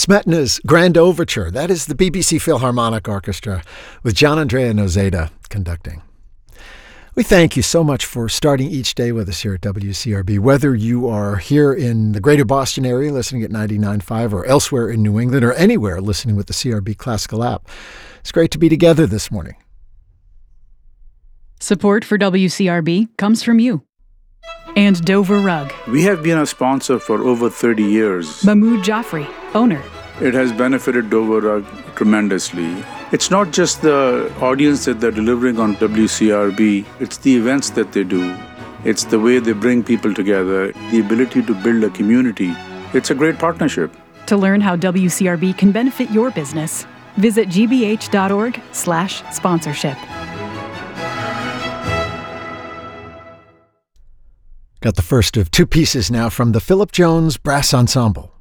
Smetana's Grand Overture. That is the BBC Philharmonic Orchestra with Gianandrea Noseda conducting. We thank you so much for starting each day with us here at WCRB. Whether you are here in the greater Boston area listening at 99.5 or elsewhere in New England or anywhere listening with the CRB Classical app, it's great to be together this morning. Support for WCRB comes from you. And Dover Rug. We have been a sponsor for over 30 years. Mahmoud Jaffrey, owner. It has benefited Dover Rug tremendously. It's not just the audience that they're delivering on WCRB, it's the events that they do. It's the way they bring people together, the ability to build a community. It's a great partnership. To learn how WCRB can benefit your business, visit gbh.org/sponsorship. Got the first of two pieces now from the Philip Jones Brass Ensemble.